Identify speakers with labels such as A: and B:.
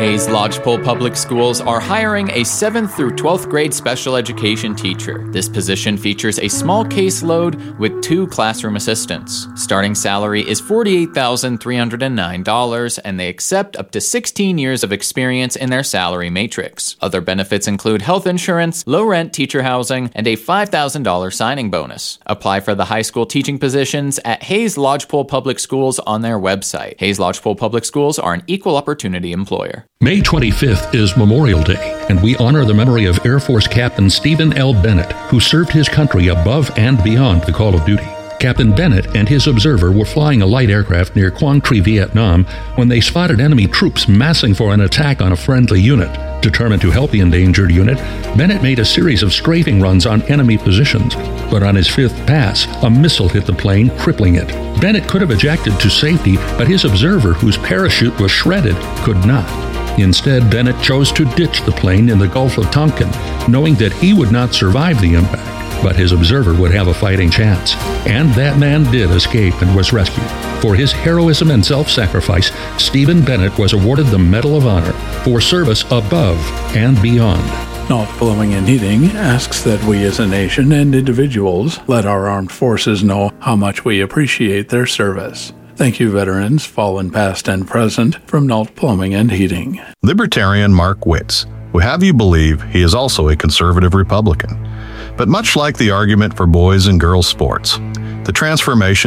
A: Hayes Lodgepole Public Schools are hiring a 7th through 12th grade special education teacher. This position features a small caseload with 2 classroom assistants. Starting salary is $48,309, and they accept up to 16 years of experience in their salary matrix. Other benefits include health insurance, low-rent teacher housing, and a $5,000 signing bonus. Apply for the high school teaching positions at Hayes Lodgepole Public Schools on their website. Hayes Lodgepole Public Schools are an equal opportunity employer.
B: May 25th is Memorial Day, and we honor the memory of Air Force Captain Stephen L. Bennett, who served his country above and beyond the call of duty. Captain Bennett and his observer were flying a light aircraft near Quang Tri, Vietnam, when they spotted enemy troops massing for an attack on a friendly unit. Determined to help the endangered unit, Bennett made a series of strafing runs on enemy positions, but on his 5th pass, a missile hit the plane, crippling it. Bennett could have ejected to safety, but his observer, whose parachute was shredded, could not. Instead, Bennett chose to ditch the plane in the Gulf of Tonkin, knowing that he would not survive the impact, but his observer would have a fighting chance. And that man did escape and was rescued. For his heroism and self-sacrifice, Stephen Bennett was awarded the Medal of Honor for service above and beyond.
C: Nault Plumbing and Heating asks that we as a nation and individuals let our armed forces know how much we appreciate their service. Thank you, veterans, fallen past and present, from Nault Plumbing and Heating.
D: Libertarian Mark Witz would have you believe he is also a conservative Republican. But much like the argument for boys and girls sports, the transformation